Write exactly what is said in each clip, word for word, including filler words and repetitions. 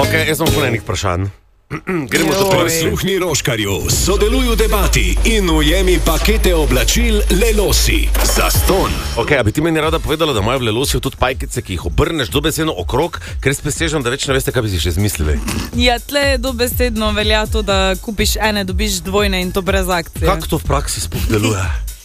Ok, jaz sem po enih vprašanj. Gremo to prvi. Prisluhni Roškarju, sodeluj v debati in ujemi pakete oblačil Lelosi. Zastonj. Ok, a bi ti meni rada povedala, da imajo v Lelosiju tudi pajkice, ki jih obrneš dobesedno okrog, ker res presežem, da več ne veste, kaj bi si še zmislili. Ja, tle dobesedno velja to, da kupiš ene, dobiš dvojne in to brez akcije. Kako to v praksi sploh deluje?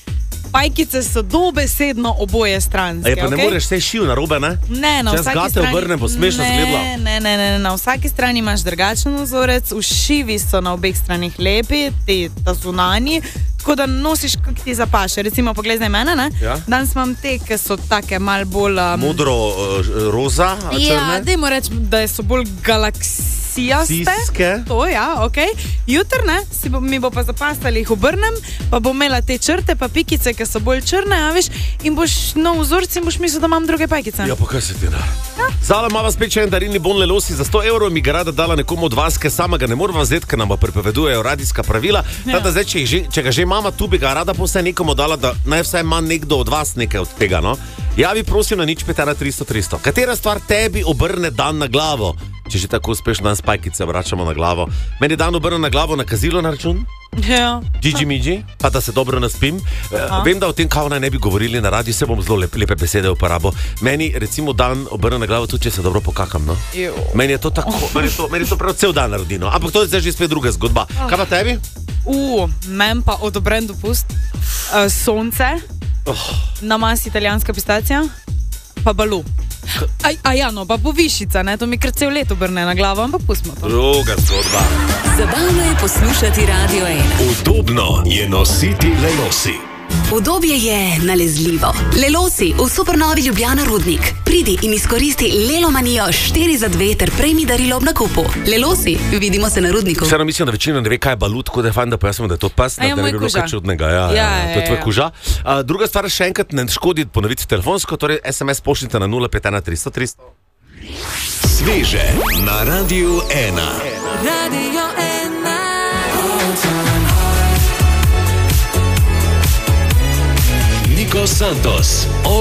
Pajkice so dobesedno oboje stranske. A je pa ne okay? moreš vse šiv narobe, ne? Ne, na Če vsaki zgate strani... obrnem, bo smešno izgledalo. Ne, ne, ne, ne, na vsaki strani imaš drugačen vzorec, ušivi so na obeh stranih lepi, ti ta zunanji, tako da nosiš, kak ti zapaše. Recimo, poglej zdaj mene, ne? Ja. Danes imam te, ki so take mal bolj... Um... Modro, uh, roza, a črne? Ja, dajmo reči, da so bolj galaksijaste. Siske. To, ja, ok. Jutr, ne, si bo, mi bo pa zapastali, jih obrnem, pa bo imela te črte, pa pikice, ki so bolj črne, a veš, in boš nov vzorc in boš mislil, da imam druge pajkice. Ja, pa kaj se ti da? Ja. Zala ima vas spet še en darilni bon Lelosi za sto evrov, mi ga rada dala nekomu od vas, ker sama ga ne moramo vzeti, ker nam pa prepovedujejo radijska pravila. Ja. Tada zdaj, če, že, če ga že imamo, tu bi ga rada posaj nekomu dala, da naj vsaj ima nekdo od vas nekaj od tega, no? Javi prosim na nič pet ena tristo tristo. Katera stvar tebi obrne dan na glavo? Če že tako uspešno dan spajkice vračamo na glavo. Meni dan obrne na glavo nakazilo na račun? Ja. Gigi Migi, pa da se dobro naspim. Uh, vem, da o tem kao naj ne bi govorili na radiju, se bom zelo lep, lepe besede uporabo. Meni recimo dan obrne na glavo tudi, če se dobro pokakam, no? Meni je to tako, meni je to, meni je to prav cel dan naredi, no? Ampak to je zdaj že spet druga zgodba. Oh. Kaj pa tebi? Uh, men pa odobren dopust. Uh, sonce. Oh. Namaz italijanska pistacija. Pa balu. A, a ja, no, pa povišica, ne? To mi kar cel let obrne na glavo, ampak pustimo to. Druga zgodba. Zabavno je poslušati Radio ena. Udobno je nositi Lelosi. Udobje je nalezljivo. Lelosi v supernovi Ljubljana Rudnik. Pridi in izkoristi Lelomanijo štiri za dve ter prejmi darilo ob nakupu. Lelosi, vidimo se na Rudniku. Vseeno mislim, da večina ne ve, kaj je balut, tako da je fajn, da pojasnimo, da je to pes, ja, da ne bi bilo kaj čudnega. Ja, ja, ja, to je tvoj kuža. Uh, druga stvar, še enkrat ne škodi ponoviti telefonsko, torej es em es pošljite na nula pet ena tristo tristo. Sveže na Radiu ena. Radio ena. Nico Santos.